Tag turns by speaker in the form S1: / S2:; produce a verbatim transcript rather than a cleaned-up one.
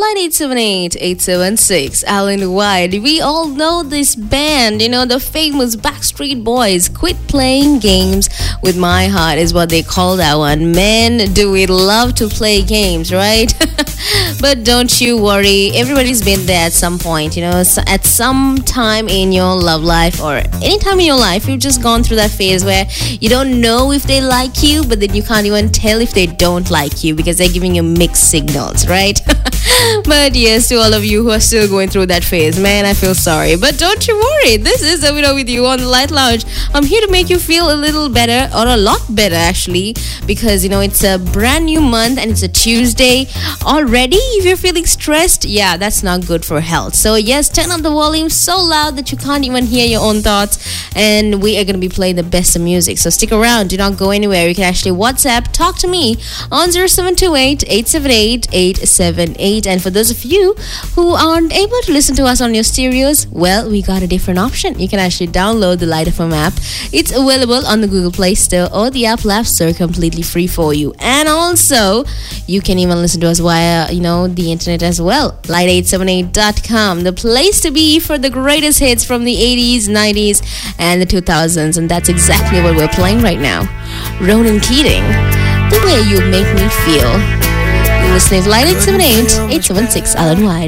S1: line eight seven eight, eight seven six. Alan White. We all know this band, you know, the famous Backstreet Boys. Quit playing games with my heart is what they call that one. Men, do we love to play games, right? But don't you worry. Everybody's been there at some point, you know, at some time in your love life or any time in your life, you've just gone through that phase where you don't know if they like you, but then you can't even tell if they don't like you because they're giving you mixed signals, right? But yes, to all of you who are still going through that phase, man, I feel sorry. But don't you worry. This is Avina with you on the Light Lounge. I'm here to make you feel a little better, or a lot better actually, because you know it's a brand new month and it's a Tuesday already. If you're feeling stressed, yeah, that's not good for health. So yes, turn up the volume so loud that you can't even hear your own thoughts, and we are going to be playing the best of music. So stick around, do not go anywhere. You can actually WhatsApp, talk to me on zero seven two eight, eight seven eight, eight seven eight. And for those of you who aren't able to listen to us on your stereos, well, we got a different option. You can actually download the Light F M app. It's available on the Google Play Store or the Apple App Store, completely free for you. And also, you can even listen to us via, you know, the internet as well. light eight seven eight dot com, the place to be for the greatest hits from the eighties, nineties, and the two thousands. And that's exactly what we're playing right now. Ronan Keating, The Way You Make Me Feel. You're listening to Light eight seven eight, eight seven six, Alan White.